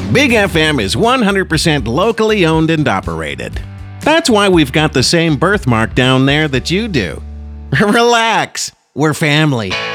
Big FM is 100% locally owned and operated. That's why we've got the same birthmark down there that you do. Relax, we're family.